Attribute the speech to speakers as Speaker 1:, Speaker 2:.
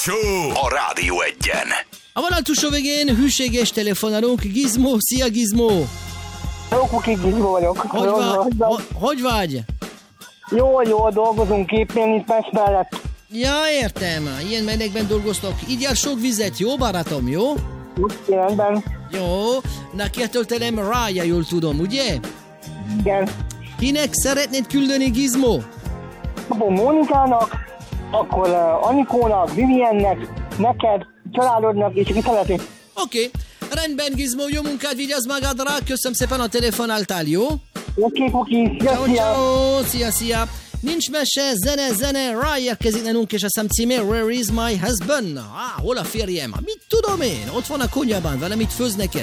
Speaker 1: A Rádió Egyen.
Speaker 2: A vonal túlsó végén hűséges telefonálunk. Gizmo, szia Gizmo!
Speaker 3: Jó, Kuki, Gizmo vagyok.
Speaker 2: Hogy vagy?
Speaker 3: Jó, dolgozunk éppen itt Pest mellett.
Speaker 2: Ja, értem. Ilyen melegben dolgoztok. Igyál sok vizet, jó barátom, jó?
Speaker 3: Rendben.
Speaker 2: Jó. Neki töltelem Rája, jól tudom, ugye?
Speaker 3: Igen.
Speaker 2: Kinek szeretnéd küldeni, Gizmo?
Speaker 3: Mónikának, akkor Anikónak, Viviennek, neked, családodnak és ki szereti.
Speaker 2: Oké. Rendben, Gizmo, jó munkát, vigyázz magadra. Köszönöm szépen, a telefonáltál, jó?
Speaker 3: Oké, Kuki,
Speaker 2: Szia. Nincs mese, zene, Rá érkezik nálunk, és a szám címe Where is my husband? Hol a férjem? Mit tudom én? Ott van a konyhában, valamit főz neked.